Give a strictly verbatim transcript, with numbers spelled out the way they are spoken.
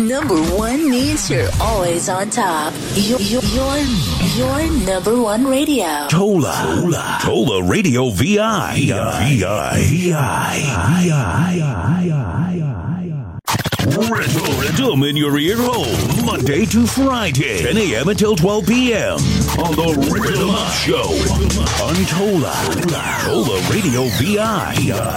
number one means you're always on top. You're, you're, you're, you're number one radio. Tola. Tola. Tola Radio V I. V I. V I. V I. Rhythm in your ear hole. Monday to Friday. ten a.m. until twelve p.m. On the Rhythm Up Show. On Tola. Tola Radio V I.